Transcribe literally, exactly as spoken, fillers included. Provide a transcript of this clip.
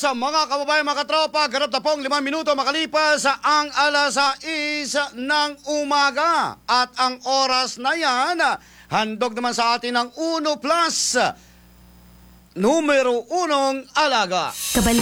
sa mga kababayan, mga katropa, ganap na pong limang minuto makalipas sa ang alas sais ng umaga. At ang oras na yan, handog naman sa atin ang Uno Plus, numero unong alaga. Kabali